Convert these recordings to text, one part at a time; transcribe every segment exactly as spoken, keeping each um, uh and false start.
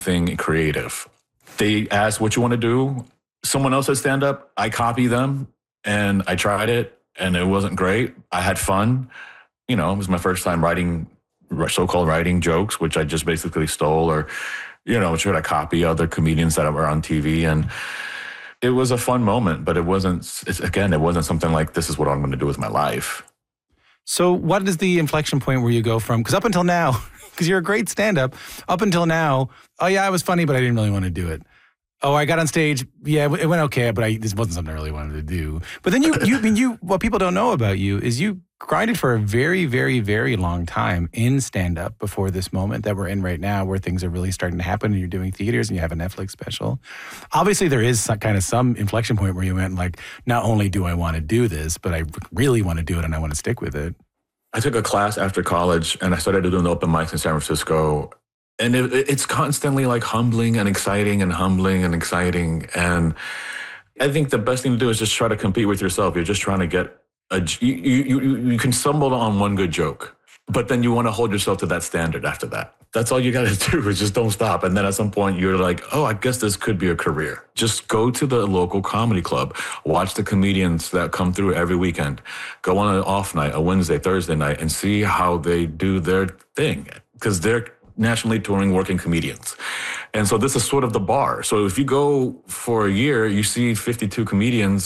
thing creative. They ask what you want to do. Someone else said stand up. I copy them and I tried it and it wasn't great. I had fun. You know, it was my first time writing, so-called writing jokes, which I just basically stole or, you know, tried to copy other comedians that were on T V. And it was a fun moment, but it wasn't, it's, again, it wasn't something like this is what I'm going to do with my life. So what is the inflection point where you go from, because up until now, because you're a great stand-up, up until now, oh yeah, I was funny, but I didn't really want to do it. Oh, I got on stage, yeah, it went okay, but I, this wasn't something I really wanted to do. But then you, you, I mean, you, what people don't know about you is you grinded for a very, very, very long time in stand-up before this moment that we're in right now where things are really starting to happen and you're doing theaters and you have a Netflix special. Obviously, there is some, kind of some inflection point where you went like, not only do I want to do this, but I really want to do it and I want to stick with it. I took a class after college and I started doing open mics in San Francisco. And it, it's constantly like humbling and exciting and humbling and exciting. And I think the best thing to do is just try to compete with yourself. You're just trying to get a, you, you, you, you can stumble on one good joke, but then you want to hold yourself to that standard after that. That's all you got to do is just don't stop. And then at some point you're like, oh, I guess this could be a career. Just go to the local comedy club, watch the comedians that come through every weekend, go on an off night, a Wednesday, Thursday night, and see how they do their thing. Because they're nationally touring working comedians. And so this is sort of the bar. So if you go for a year, you see fifty-two comedians,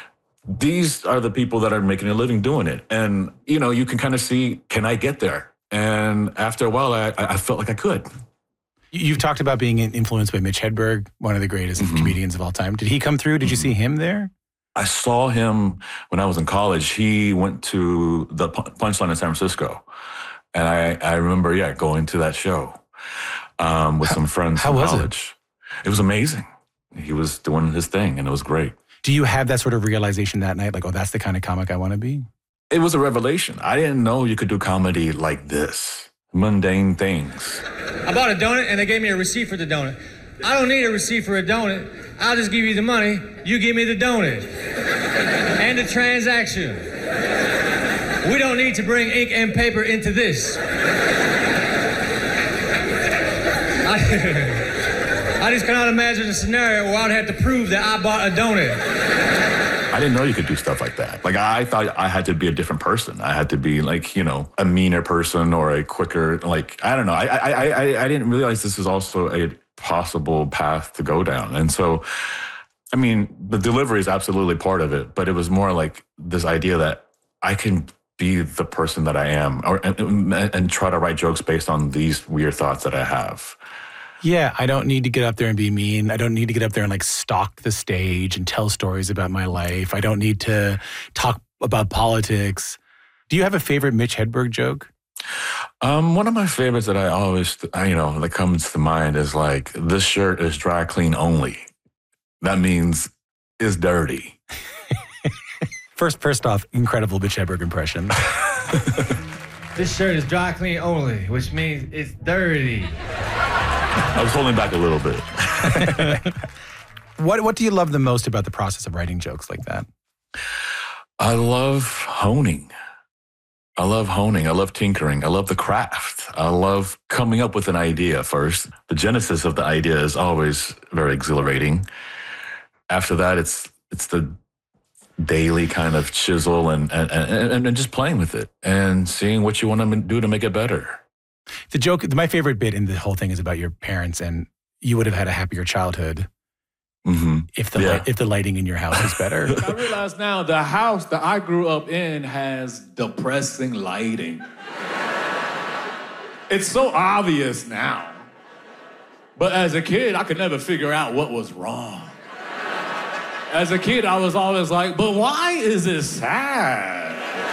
these are the people that are making a living doing it. And, you know, you can kind of see, can I get there? And after a while, I, I felt like I could. You've talked about being influenced by Mitch Hedberg, one of the greatest mm-hmm. comedians of all time. Did he come through? Did mm-hmm. you see him there? I saw him when I was in college. He went to the Punchline in San Francisco. And I, I remember, yeah, going to that show um, with how, some friends how from was college. It? It was amazing. He was doing his thing, and it was great. Do you have that sort of realization that night? Like, oh, that's the kind of comic I want to be? It was a revelation. I didn't know you could do comedy like this. Mundane things. I bought a donut, and they gave me a receipt for the donut. I don't need a receipt for a donut. I'll just give you the money. You give me the donut. And the transaction. We don't need to bring ink and paper into this. I, I just cannot imagine a scenario where I'd have to prove that I bought a donut. I didn't know you could do stuff like that. Like, I thought I had to be a different person. I had to be like, you know, a meaner person or a quicker, like, I don't know. I I I, I didn't realize this was also a possible path to go down. And so, I mean, the delivery is absolutely part of it, but it was more like this idea that I can be the person that I am, or and, and try to write jokes based on these weird thoughts that I have. Yeah, I don't need to get up there and be mean. I don't need to get up there and like stalk the stage and tell stories about my life. I don't need to talk about politics. Do you have a favorite Mitch Hedberg joke? Um, one of my favorites that I always, you know, that comes to mind is like, this shirt is dry clean only. That means it's dirty. First, first off, incredible Mitch Hedberg impression. This shirt is dry clean only, which means it's dirty. I was holding back a little bit. What What do you love the most about the process of writing jokes like that? I love honing. I love honing. I love tinkering. I love the craft. I love coming up with an idea first. The genesis of the idea is always very exhilarating. After that, it's it's the daily kind of chisel and, and, and, and just playing with it and seeing what you want to do to make it better. The joke, my favorite bit in the whole thing is about your parents, and you would have had a happier childhood mm-hmm. if the yeah. li- if the lighting in your house was better. I realize now the house that I grew up in has depressing lighting. It's so obvious now. But as a kid, I could never figure out what was wrong. As a kid, I was always like, but why is it sad?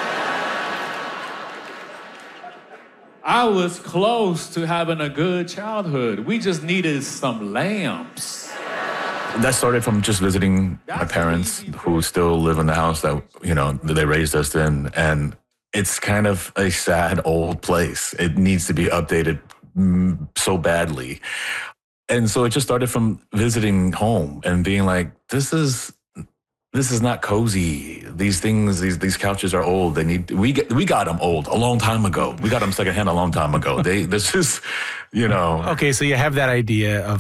I was close to having a good childhood. We just needed some lamps. That started from just visiting my parents who still live in the house that, you know, that they raised us in. And it's kind of a sad old place. It needs to be updated mm, so badly. And so it just started from visiting home and being like, this is this is not cozy. These things, these these couches are old. They need we get we got them old a long time ago. We got them secondhand a long time ago. They this is, you know. Okay, so you have that idea of